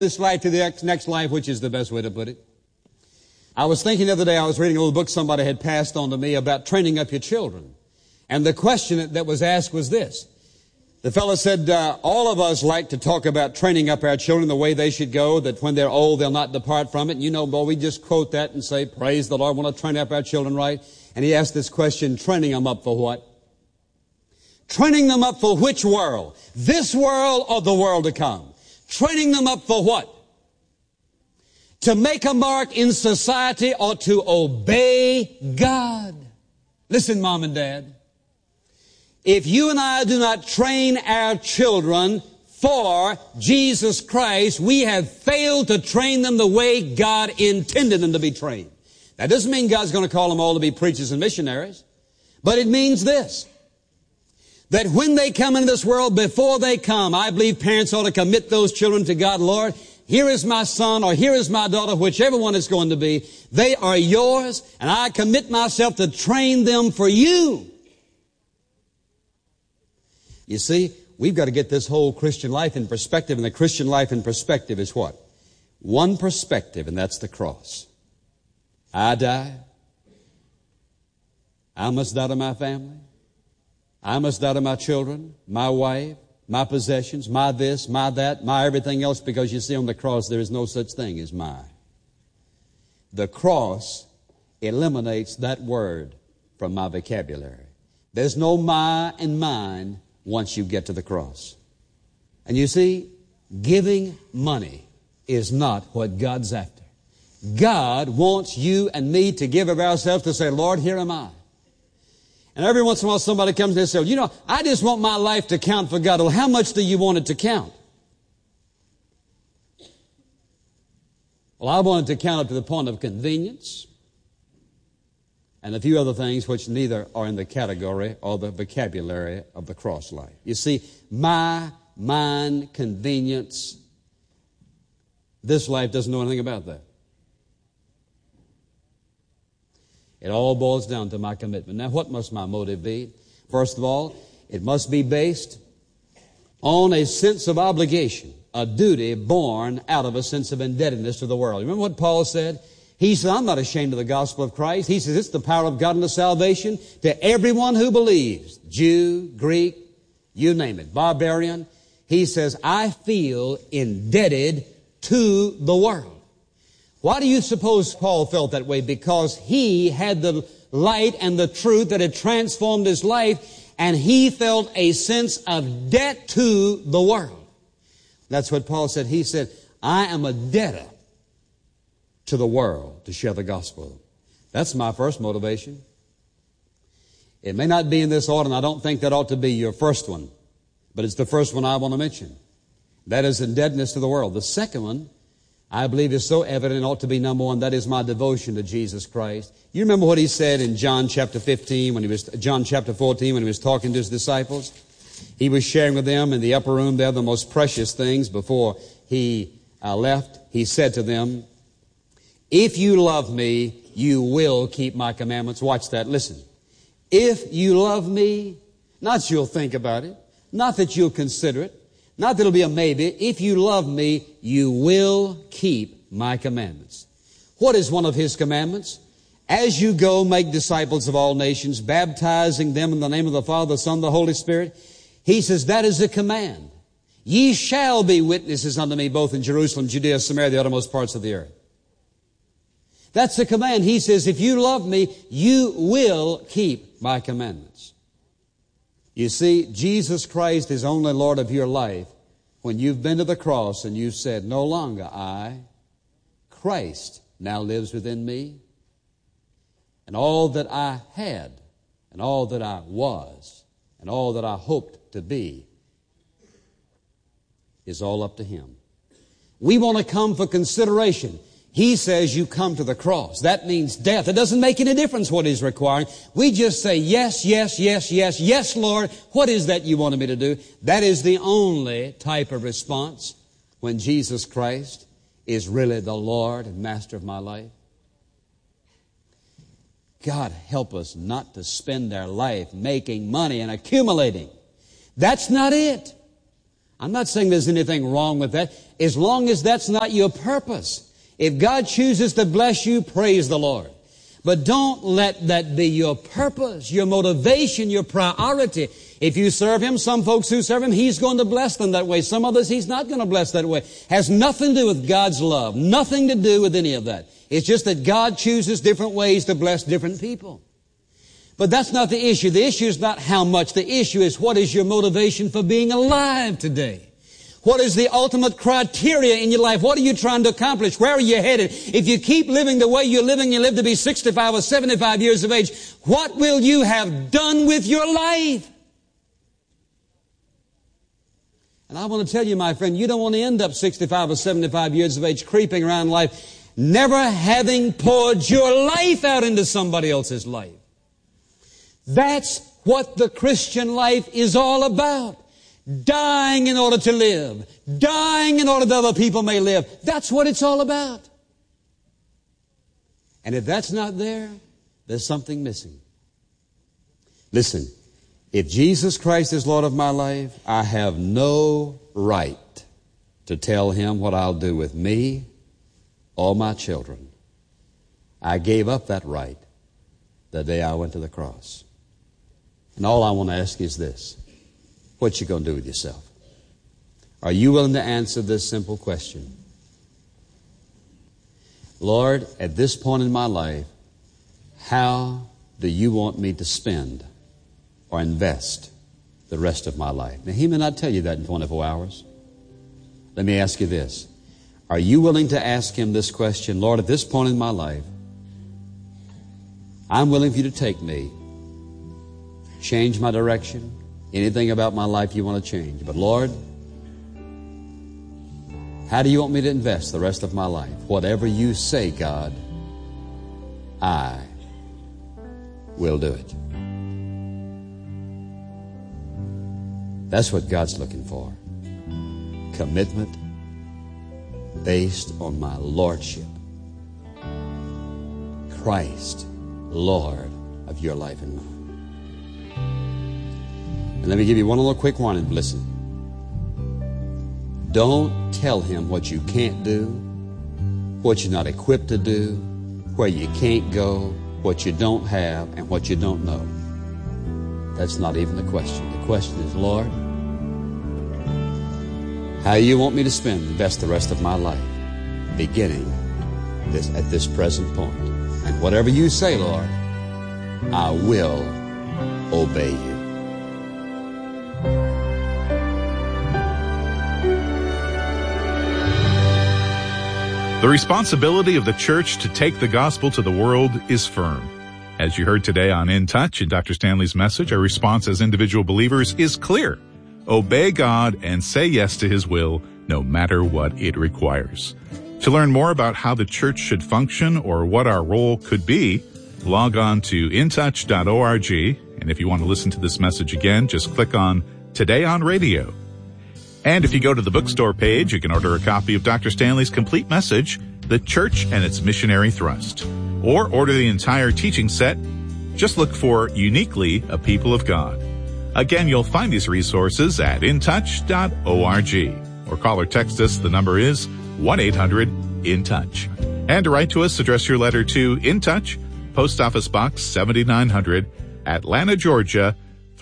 this life to the next life, which is the best way to put it. I was thinking the other day, I was reading a little book somebody had passed on to me about training up your children. And the question that was asked was this. The fellow said, all of us like to talk about training up our children the way they should go, that when they're old, they'll not depart from it. And you know, boy, we just quote that and say, praise the Lord, want to train up our children right. And he asked this question, training them up for what? Training them up for which world? This world or the world to come? Training them up for what? To make a mark in society or to obey God? Listen, Mom and Dad. If you and I do not train our children for Jesus Christ, we have failed to train them the way God intended them to be trained. That doesn't mean God's going to call them all to be preachers and missionaries. But it means this. That when they come into this world, before they come, I believe parents ought to commit those children to God. Lord, here is my son or here is my daughter, whichever one it's going to be. They are yours, and I commit myself to train them for you. You see, we've got to get this whole Christian life in perspective, and the Christian life in perspective is what? One perspective, and that's the cross. I die. I must die to my family. I must die to my children, my wife, my possessions, my this, my that, my everything else, because you see on the cross there is no such thing as my. The cross eliminates that word from my vocabulary. There's no my and mine once you get to the cross. And you see, giving money is not what God's after. God wants you and me to give of ourselves to say, Lord, here am I. And every once in a while somebody comes and says, you know, I just want my life to count for God. Well, how much do you want it to count? Well, I want it to count up to the point of convenience and a few other things which neither are in the category or the vocabulary of the cross life. You see, my, mine, convenience, this life doesn't know anything about that. It all boils down to my commitment. Now, what must my motive be? First of all, it must be based on a sense of obligation, a duty born out of a sense of indebtedness to the world. Remember what Paul said? He said, I'm not ashamed of the gospel of Christ. He says, it's the power of God unto salvation to everyone who believes, Jew, Greek, you name it, barbarian. He says, I feel indebted to the world. Why do you suppose Paul felt that way? Because he had the light and the truth that had transformed his life, and he felt a sense of debt to the world. That's what Paul said. He said, I am a debtor to the world to share the gospel. That's my first motivation. It may not be in this order, and I don't think that ought to be your first one, but it's the first one I want to mention. That is indebtedness to the world. The second one, I believe, is so evident, ought to be number one. That is my devotion to Jesus Christ. You remember what he said in John chapter 14 when he was talking to his disciples? He was sharing with them in the upper room there the most precious things before he left. He said to them, if you love me, you will keep my commandments. Watch that. Listen. If you love me, not you'll think about it, not that you'll consider it, not that it'll be a maybe. If you love me, you will keep my commandments. What is one of his commandments? As you go, make disciples of all nations, baptizing them in the name of the Father, the Son, and the Holy Spirit. He says that is a command. Ye shall be witnesses unto me both in Jerusalem, Judea, Samaria, the uttermost parts of the earth. That's the command. He says, if you love me, you will keep my commandments. You see, Jesus Christ is only Lord of your life when you've been to the cross and you've said, no longer I, Christ now lives within me. And all that I had, and all that I was, and all that I hoped to be is all up to Him. We want to come for consideration. He says you come to the cross. That means death. It doesn't make any difference what He's requiring. We just say, yes, yes, yes, yes, yes, Lord. What is that you wanted me to do? That is the only type of response when Jesus Christ is really the Lord and Master of my life. God help us not to spend our life making money and accumulating. That's not it. I'm not saying there's anything wrong with that, as long as that's not your purpose. If God chooses to bless you, praise the Lord. But don't let that be your purpose, your motivation, your priority. If you serve Him, some folks who serve Him, He's going to bless them that way. Some others, He's not going to bless that way. Has nothing to do with God's love. Nothing to do with any of that. It's just that God chooses different ways to bless different people. But that's not the issue. The issue is not how much. The issue is what is your motivation for being alive today? What is the ultimate criteria in your life? What are you trying to accomplish? Where are you headed? If you keep living the way you're living, you live to be 65 or 75 years of age, what will you have done with your life? And I want to tell you, my friend, you don't want to end up 65 or 75 years of age creeping around life, never having poured your life out into somebody else's life. That's what the Christian life is all about. Dying in order to live. Dying in order that other people may live. That's what it's all about. And if that's not there, there's something missing. Listen, if Jesus Christ is Lord of my life, I have no right to tell Him what I'll do with me or my children. I gave up that right the day I went to the cross. And all I want to ask is this. What you going to do with yourself? Are you willing to answer this simple question? Lord, at this point in my life, how do you want me to spend or invest the rest of my life? Now, He may not tell you that in 24 hours. Let me ask you this. Are you willing to ask Him this question? Lord, at this point in my life, I'm willing for you to take me, change my direction, anything about my life you want to change. But Lord, how do you want me to invest the rest of my life? Whatever you say, God, I will do it. That's what God's looking for. Commitment based on my lordship. Christ, Lord of your life and mine. And let me give you one little quick warning. Listen. Don't tell Him what you can't do, what you're not equipped to do, where you can't go, what you don't have, and what you don't know. That's not even the question. The question is, Lord, how you want me to invest the rest of my life, beginning at this present point. And whatever you say, Lord, I will obey you. The responsibility of the church to take the gospel to the world is firm. As you heard today on In Touch in Dr. Stanley's message, our response as individual believers is clear. Obey God and say yes to His will, no matter what it requires. To learn more about how the church should function or what our role could be, log on to intouch.org. And if you want to listen to this message again, just click on Today on Radio. And if you go to the bookstore page, you can order a copy of Dr. Stanley's complete message, The Church and Its Missionary Thrust. Or order the entire teaching set. Just look for Uniquely a People of God. Again, you'll find these resources at intouch.org. Or call or text us. The number is 1-800-IN-TOUCH. And to write to us, address your letter to In Touch, Post Office Box 7900, Atlanta, Georgia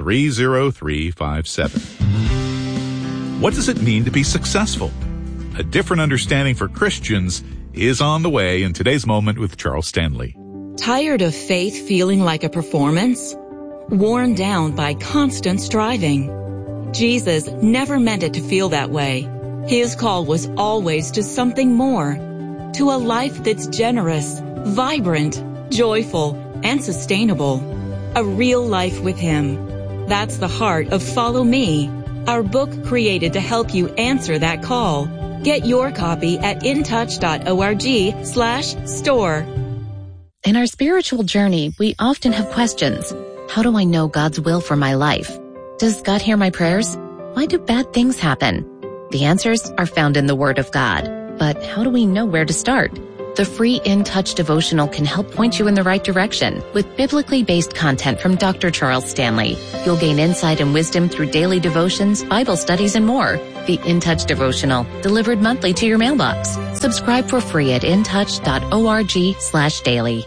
30357. What does it mean to be successful? A different understanding for Christians is on the way in today's Moment with Charles Stanley. Tired of faith feeling like a performance? Worn down by constant striving? Jesus never meant it to feel that way. His call was always to something more, to a life that's generous, vibrant, joyful, and sustainable. A real life with Him. That's the heart of Follow Me, our book created to help you answer that call. Get your copy at intouch.org/store. In our spiritual journey, we often have questions. How do I know God's will for my life? Does God hear my prayers? Why do bad things happen? The answers are found in the Word of God. But how do we know where to start? The free In Touch devotional can help point you in the right direction with biblically based content from Dr. Charles Stanley. You'll gain insight and wisdom through daily devotions, Bible studies, and more. The In Touch devotional, delivered monthly to your mailbox. Subscribe for free at intouch.org/daily.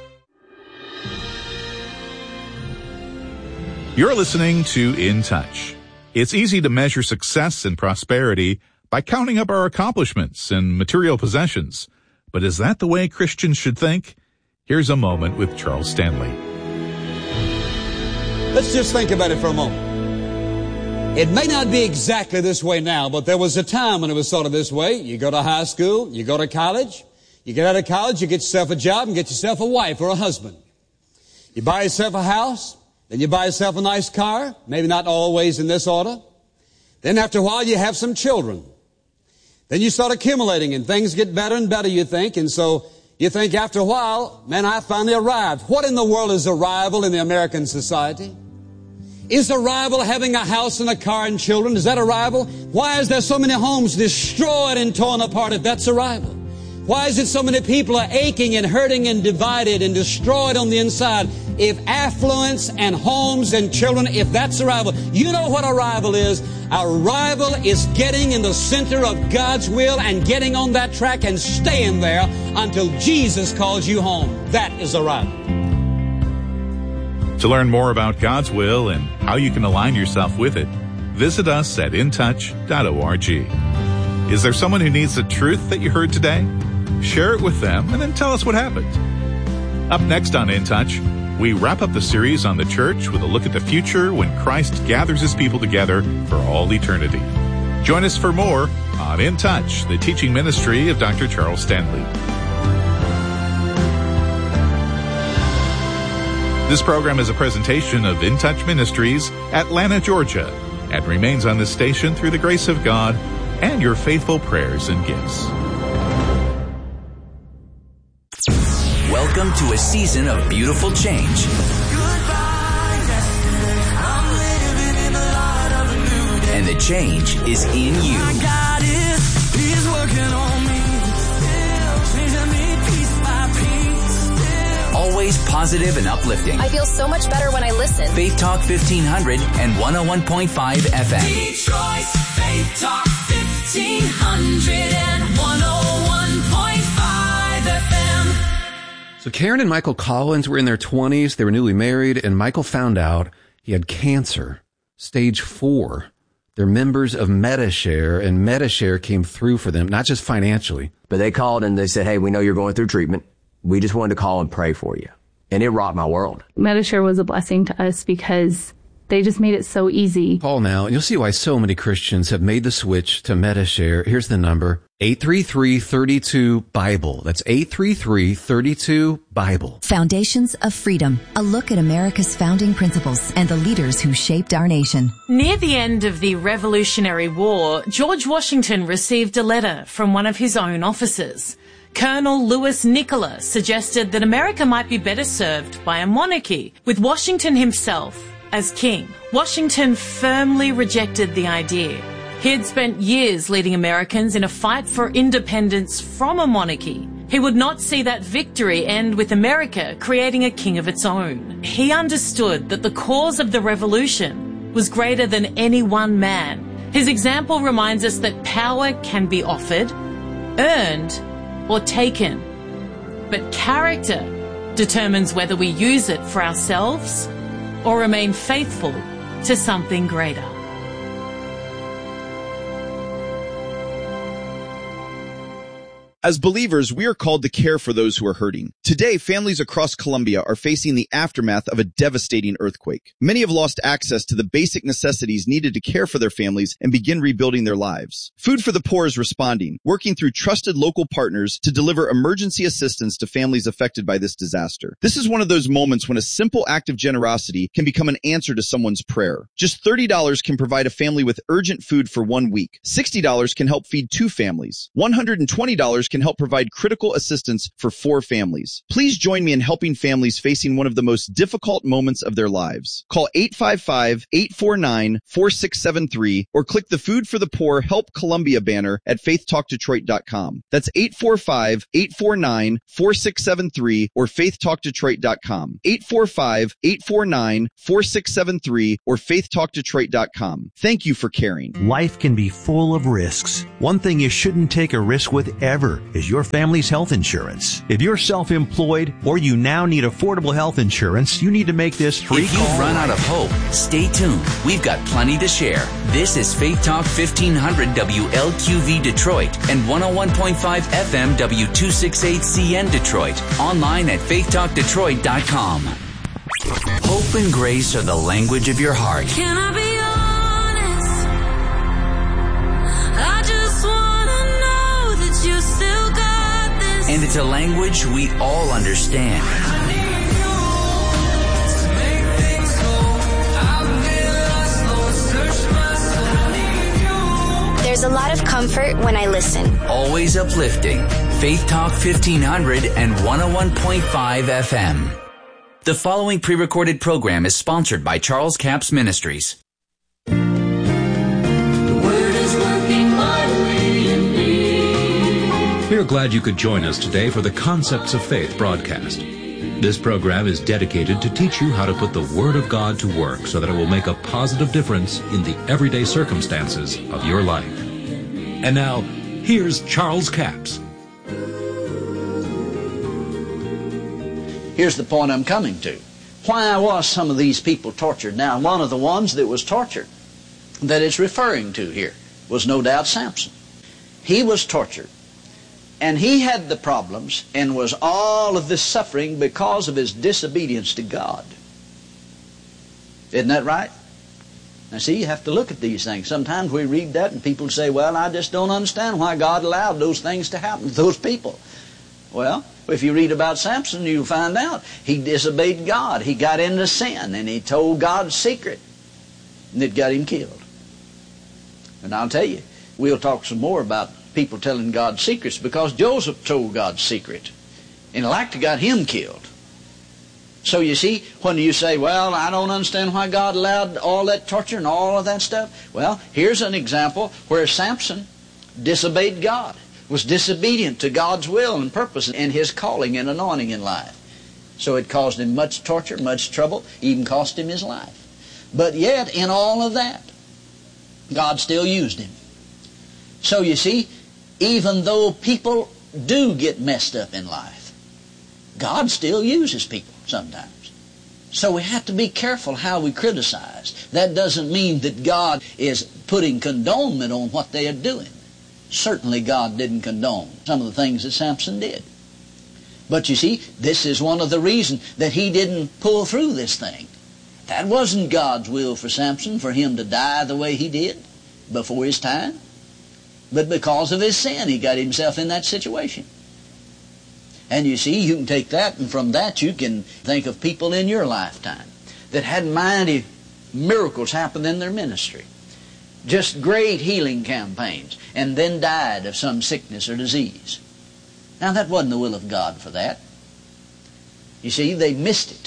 You're listening to In Touch. It's easy to measure success and prosperity by counting up our accomplishments and material possessions. But is that the way Christians should think? Here's a moment with Charles Stanley. Let's just think about it for a moment. It may not be exactly this way now, but there was a time when it was sort of this way. You go to high school, you go to college, you get out of college, you get yourself a job and get yourself a wife or a husband. You buy yourself a house, then you buy yourself a nice car, maybe not always in this order. Then after a while you have some children. Then you start accumulating and things get better and better, you think, and so you think after a while, man, I finally arrived. What in the world is arrival in the American society? Is arrival having a house and a car and children? Is that arrival? Why is there so many homes destroyed and torn apart if that's arrival? Why is it so many people are aching and hurting and divided and destroyed on the inside? If affluence and homes and children, if that's arrival, you know what arrival is. Arrival is getting in the center of God's will and getting on that track and staying there until Jesus calls you home. That is arrival. To learn more about God's will and how you can align yourself with it, visit us at intouch.org. Is there someone who needs the truth that you heard today? Share it with them and then tell us what happened. Up next on In Touch, we wrap up the series on the church with a look at the future when Christ gathers his people together for all eternity. Join us for more on In Touch, the teaching ministry of Dr. Charles Stanley. This program is a presentation of In Touch Ministries, Atlanta, Georgia, and remains on this station through the grace of God and your faithful prayers and gifts. Welcome to a season of beautiful change. And the change is in you. Always positive and uplifting. I feel so much better when I listen. Faith Talk 1500 and 101.5 FM. Detroit's Faith Talk 1500 and 101.5 FM. So Karen and Michael Collins were in their 20s. They were newly married, and Michael found out he had cancer, stage 4. They're members of Medi-Share, and Medi-Share came through for them, not just financially. But they called and they said, hey, we know you're going through treatment. We just wanted to call and pray for you. And it rocked my world. Medi-Share was a blessing to us because they just made it so easy. Call now, and you'll see why so many Christians have made the switch to Medi-Share. Here's the number, 833-32-BIBLE. That's 833-32-BIBLE. Foundations of Freedom, a look at America's founding principles and the leaders who shaped our nation. Near the end of the Revolutionary War, George Washington received a letter from one of his own officers. Colonel Louis Nicola suggested that America might be better served by a monarchy, with Washington himself as king. Washington firmly rejected the idea. He had spent years leading Americans in a fight for independence from a monarchy. He would not see that victory end with America creating a king of its own. He understood that the cause of the revolution was greater than any one man. His example reminds us that power can be offered, earned, or taken. But character determines whether we use it for ourselves or remain faithful to something greater. As believers, we are called to care for those who are hurting. Today, families across Colombia are facing the aftermath of a devastating earthquake. Many have lost access to the basic necessities needed to care for their families and begin rebuilding their lives. Food for the Poor is responding, working through trusted local partners to deliver emergency assistance to families affected by this disaster. This is one of those moments when a simple act of generosity can become an answer to someone's prayer. Just $30 can provide a family with urgent food for 1 week. $60 can help feed 2 families. $120 can help provide critical assistance for 4 families. Please join me in helping families facing one of the most difficult moments of their lives. Call 855-849-4673 or click the Food for the Poor Help Columbia banner at faithtalkdetroit.com. That's 845-849-4673 or faithtalkdetroit.com. 845-849-4673 or faithtalkdetroit.com. Thank you for caring. Life can be full of risks. One thing you shouldn't take a risk with ever is your family's health insurance. If you're self-employed or you now need affordable health insurance, you need to make this free call. If you've run out of hope, stay tuned. We've got plenty to share. This is Faith Talk 1500 WLQV Detroit and 101.5 FM W268CN Detroit. Online at faithtalkdetroit.com. Hope and grace are the language of your heart. Can I be honest? I just want to know that you still got this. And it's a language we all understand. I need you to make things whole. I've been lost, Lord, search my soul. I need you. There's a lot of comfort when I listen. Always uplifting. Faith Talk 1500 and 101.5 FM. The following pre-recorded program is sponsored by Charles Capps Ministries. The word is working mightily in me. We are glad you could join us today for the Concepts of Faith broadcast. This program is dedicated to teach you how to put the Word of God to work so that it will make a positive difference in the everyday circumstances of your life. And now, here's Charles Capps. Here's the point I'm coming to. Why was some of these people tortured? Now, one of the ones that was tortured that it's referring to here was no doubt Samson. He was tortured. And he had the problems and was all of this suffering because of his disobedience to God. Isn't that right? Now see, you have to look at these things. Sometimes we read that and people say, well, I just don't understand why God allowed those things to happen to those people. Well, if you read about Samson, you'll find out he disobeyed God. He got into sin, and he told God's secret, and it got him killed. And I'll tell you, we'll talk some more about people telling God's secrets, because Joseph told God's secret, and like to got him killed. So you see, when you say, well, I don't understand why God allowed all that torture and all of that stuff. Well, here's an example where Samson disobeyed God, was disobedient to God's will and purpose and his calling and anointing in life. So it caused him much torture, much trouble, even cost him his life. But yet, in all of that, God still used him. So you see, even though people do get messed up in life, God still uses people sometimes. So we have to be careful how we criticize. That doesn't mean that God is putting condonement on what they are doing. Certainly God didn't condone some of the things that Samson did. But you see, this is one of the reasons that he didn't pull through this thing. That wasn't God's will for Samson, for him to die the way he did before his time. But because of his sin, he got himself in that situation. And you see, you can take that, and from that you can think of people in your lifetime that had mighty miracles happen in their ministry. Just great healing campaigns, and then died of some sickness or disease. Now that wasn't the will of God for that. You see, they missed it.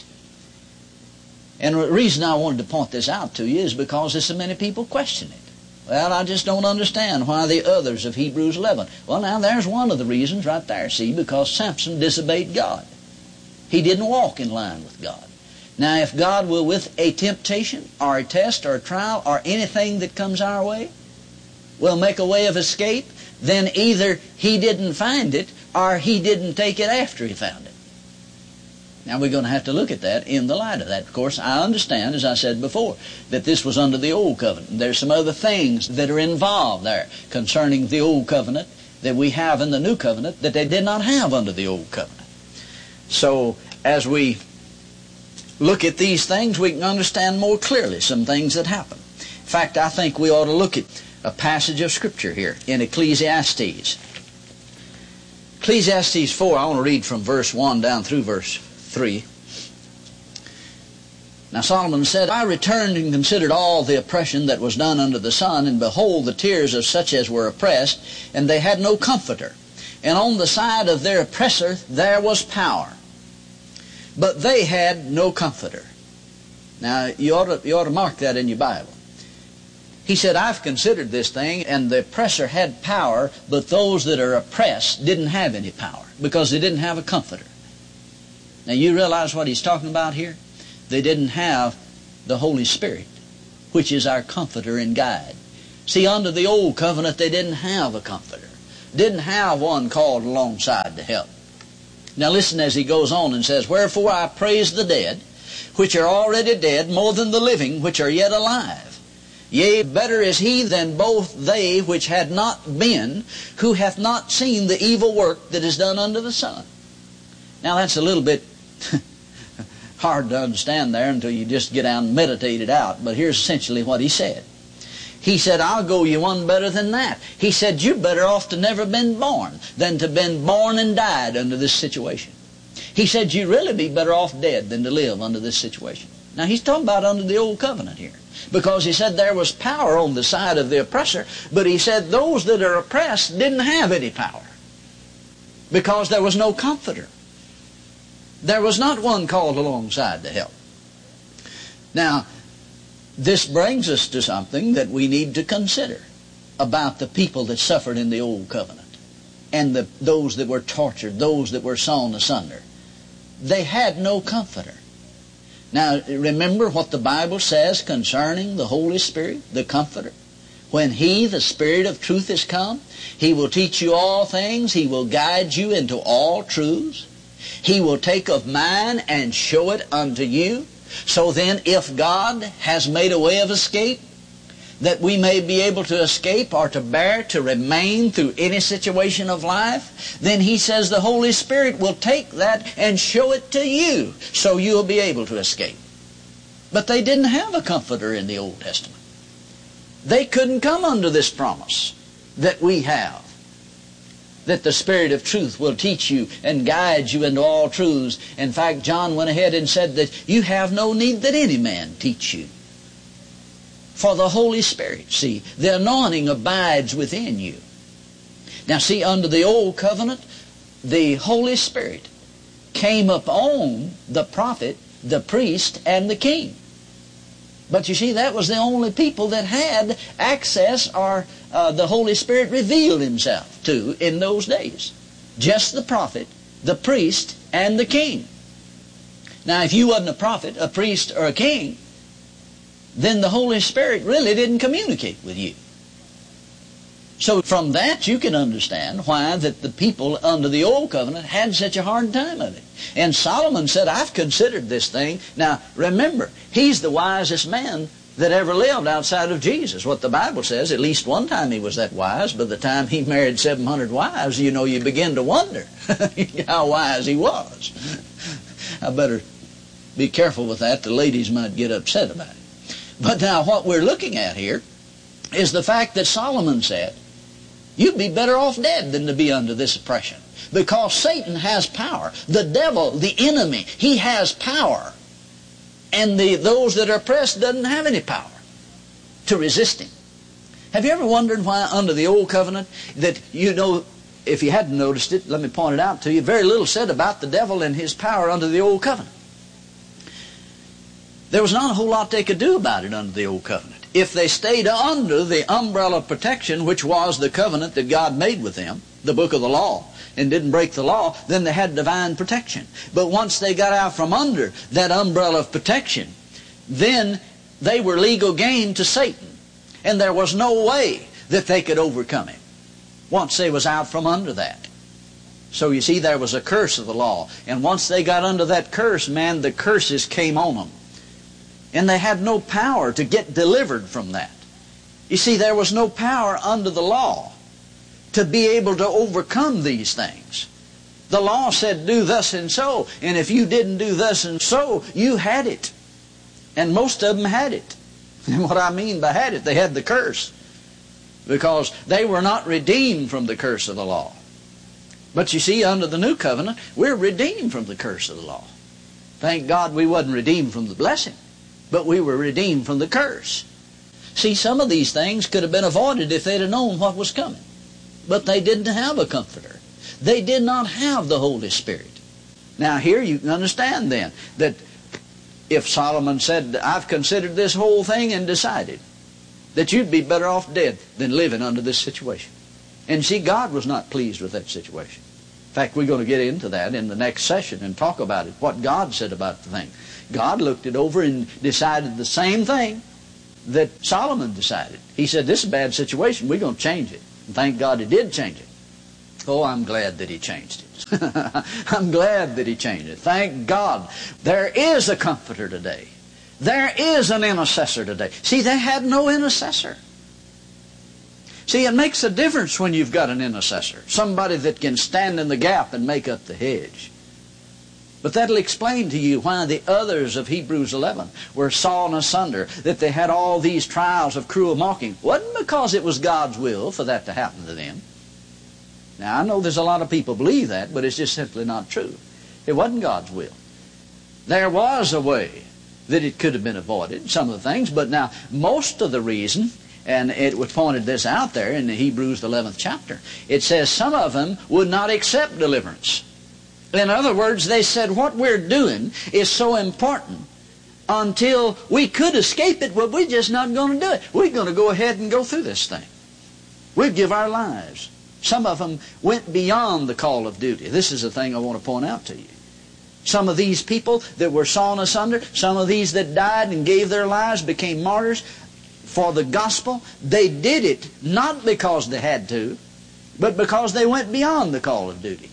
And the reason I wanted to point this out to you is because there's so many people question it. Well, I just don't understand why the others of Hebrews 11. Well, now there's one of the reasons right there, see, because Samson disobeyed God. He didn't walk in line with God. Now, if God will, with a temptation or a test or a trial or anything that comes our way, will make a way of escape, then either He didn't find it or He didn't take it after He found it. Now, we're going to have to look at that in the light of that. Of course, I understand, as I said before, that this was under the Old Covenant. There's some other things that are involved there concerning the Old Covenant that we have in the New Covenant that they did not have under the Old Covenant. So, as we look at these things, we can understand more clearly some things that happen. In fact, I think we ought to look at a passage of Scripture here in Ecclesiastes. Ecclesiastes 4, I want to read from verse 1 down through verse 3. Now Solomon said, I returned and considered all the oppression that was done under the sun, and behold, the tears of such as were oppressed, and they had no comforter. And on the side of their oppressor there was power. But they had no comforter. Now, you ought to mark that in your Bible. He said, I've considered this thing, and the oppressor had power, but those that are oppressed didn't have any power because they didn't have a comforter. Now, you realize what he's talking about here? They didn't have the Holy Spirit, which is our comforter and guide. See, under the old covenant, they didn't have a comforter. Didn't have one called alongside to help. Now listen as he goes on and says, Wherefore I praise the dead, which are already dead, more than the living, which are yet alive. Yea, better is he than both they which had not been, who hath not seen the evil work that is done under the sun. Now that's a little bit hard to understand there until you just get down and meditate it out. But here's essentially what he said. He said, I'll go you one better than that. He said, you're better off to never been born than to been born and died under this situation. He said, you'd really be better off dead than to live under this situation. Now he's talking about under the old covenant here. Because he said there was power on the side of the oppressor, but he said those that are oppressed didn't have any power. Because there was no comforter. There was not one called alongside to help. Now, this brings us to something that we need to consider about the people that suffered in the old covenant and those that were tortured, those that were sawn asunder. They had no comforter. Now, remember what the Bible says concerning the Holy Spirit, the Comforter. When He, the Spirit of truth, is come, He will teach you all things. He will guide you into all truths. He will take of mine and show it unto you. So then, if God has made a way of escape, that we may be able to escape or to bear, to remain through any situation of life, then He says the Holy Spirit will take that and show it to you, so you'll be able to escape. But they didn't have a comforter in the Old Testament. They couldn't come under this promise that we have, that the Spirit of truth will teach you and guide you into all truths. In fact, John went ahead and said that you have no need that any man teach you. For the Holy Spirit, see, the anointing abides within you. Now see, under the old covenant, the Holy Spirit came upon the prophet, the priest, and the king. But you see, that was the only people that had access or the Holy Spirit revealed Himself to in those days. Just the prophet, the priest, and the king. Now, if you wasn't a prophet, a priest, or a king, then the Holy Spirit really didn't communicate with you. So from that you can understand why that the people under the old covenant had such a hard time of it. And Solomon said, I've considered this thing. Now remember, he's the wisest man that ever lived outside of Jesus. What the Bible says, at least one time he was that wise. By the time he married 700 wives, you know, you begin to wonder how wise he was. I better be careful with that. The ladies might get upset about it. But now what we're looking at here is the fact that Solomon said, you'd be better off dead than to be under this oppression. Because Satan has power. The devil, the enemy, he has power. And those that are oppressed doesn't have any power to resist him. Have you ever wondered why under the old covenant that, you know, if you hadn't noticed it, let me point it out to you, very little said about the devil and his power under the old covenant. There was not a whole lot they could do about it under the old covenant. If they stayed under the umbrella of protection, which was the covenant that God made with them, the book of the law, and didn't break the law, then they had divine protection. But once they got out from under that umbrella of protection, then they were legal game to Satan. And there was no way that they could overcome him once they was out from under that. So you see, there was a curse of the law. And once they got under that curse, man, the curses came on them. And they had no power to get delivered from that. You see, there was no power under the law to be able to overcome these things. The law said, do thus and so. And if you didn't do thus and so, you had it. And most of them had it. And what I mean by had it, they had the curse. Because they were not redeemed from the curse of the law. But you see, under the new covenant, we're redeemed from the curse of the law. Thank God we wasn't redeemed from the blessing. But we were redeemed from the curse. See, some of these things could have been avoided if they'd have known what was coming. But they didn't have a comforter. They did not have the Holy Spirit. Now here you can understand then that if Solomon said, I've considered this whole thing and decided that you'd be better off dead than living under this situation. And see, God was not pleased with that situation. In fact, we're going to get into that in the next session and talk about it, what God said about the thing. God looked it over and decided the same thing that Solomon decided. He said, this is a bad situation, we're going to change it. And thank God He did change it. Oh, I'm glad that He changed it. I'm glad that He changed it. Thank God. There is a comforter today. There is an intercessor today. See, they had no intercessor. See, it makes a difference when you've got an intercessor, somebody that can stand in the gap and make up the hedge. But that'll explain to you why the others of Hebrews 11 were sawn asunder, that they had all these trials of cruel mocking. It wasn't because it was God's will for that to happen to them. Now, I know there's a lot of people believe that, but it's just simply not true. It wasn't God's will. There was a way that it could have been avoided, some of the things, but now most of the reason, and it was pointed this out there in the Hebrews 11th chapter, it says some of them would not accept deliverance. In other words, they said what we're doing is so important until we could escape it, well, we're just not going to do it. We're going to go ahead and go through this thing. We'll give our lives. Some of them went beyond the call of duty. This is the thing I want to point out to you. Some of these people that were sawn asunder, some of these that died and gave their lives, became martyrs for the gospel, they did it not because they had to, but because they went beyond the call of duty.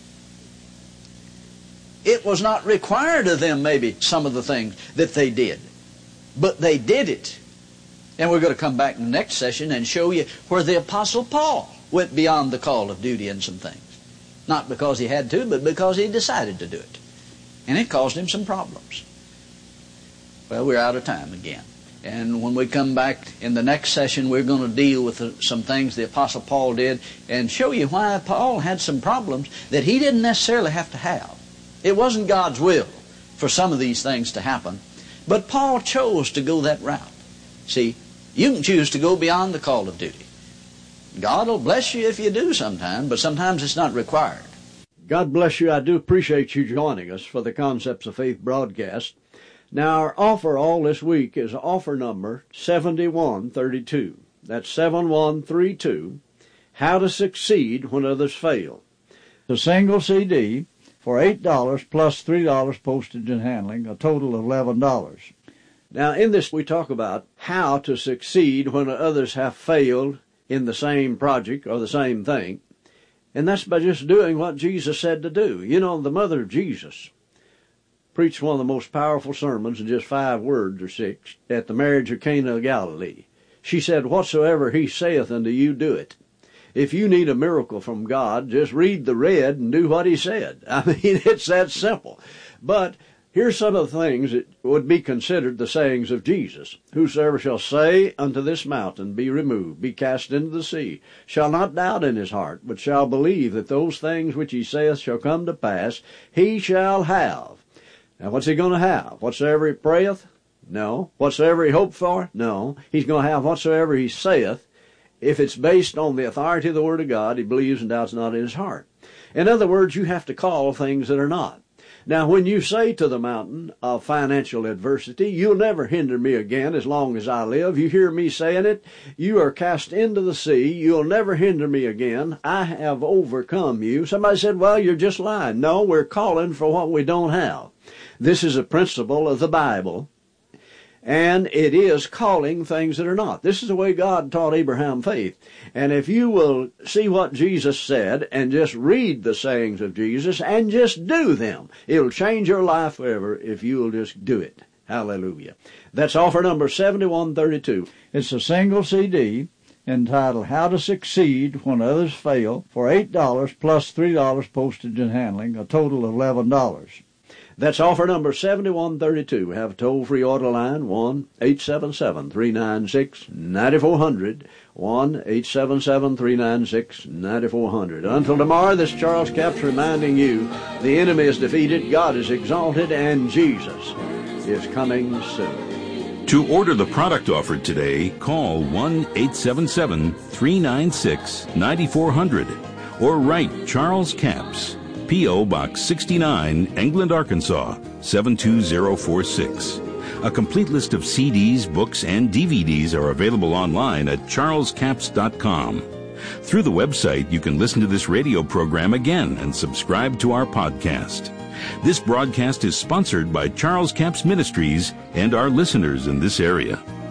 It was not required of them, maybe, some of the things that they did, but they did it. And we're going to come back in the next session and show you where the Apostle Paul went beyond the call of duty in some things. Not because he had to, but because he decided to do it. And it caused him some problems. Well, we're out of time again. And when we come back in the next session, we're going to deal with some things the Apostle Paul did and show you why Paul had some problems that he didn't necessarily have to have. It wasn't God's will for some of these things to happen, but Paul chose to go that route. See, you can choose to go beyond the call of duty. God will bless you if you do sometime, but sometimes it's not required. God bless you. I do appreciate you joining us for the Concepts of Faith broadcast. Now, our offer all this week is offer number 7132. That's 7132, How to Succeed When Others Fail. The single CD for $8 plus $3 postage and handling, a total of $11. Now, in this, we talk about how to succeed when others have failed in the same project or the same thing. And that's by just doing what Jesus said to do. You know, the mother of Jesus preached one of the most powerful sermons in just 5 words or 6 at the marriage of Cana of Galilee. She said, whatsoever he saith unto you, do it. If you need a miracle from God, just read the red and do what he said. I mean, it's that simple. But here's some of the things that would be considered the sayings of Jesus. Whosoever shall say unto this mountain, be removed, be cast into the sea, shall not doubt in his heart, but shall believe that those things which he saith shall come to pass, he shall have. Now, what's he going to have? Whatsoever he prayeth? No. Whatsoever he hoped for? No. He's going to have whatsoever he saith. If it's based on the authority of the Word of God, he believes and doubts not in his heart. In other words, you have to call things that are not. Now, when you say to the mountain of financial adversity, you'll never hinder me again as long as I live. You hear me saying it. You are cast into the sea. You'll never hinder me again. I have overcome you. Somebody said, well, you're just lying. No, we're calling for what we don't have. This is a principle of the Bible. And it is calling things that are not. This is the way God taught Abraham faith. And if you will see what Jesus said and just read the sayings of Jesus and just do them, it'll change your life forever if you'll just do it. Hallelujah. That's offer number 7132. It's a single CD entitled How to Succeed When Others Fail for $8 plus $3 postage and handling, a total of $11. That's offer number 7132. We have a toll-free order line, 1-877-396-9400, 1-877-396-9400. Until tomorrow, this is Charles Capps reminding you, the enemy is defeated, God is exalted, and Jesus is coming soon. To order the product offered today, call 1-877-396-9400. or write Charles Capps, P.O. Box 69, England, Arkansas, 72046. A complete list of CDs, books, and DVDs are available online at charlescapps.com. Through the website, you can listen to this radio program again and subscribe to our podcast. This broadcast is sponsored by Charles Capps Ministries and our listeners in this area.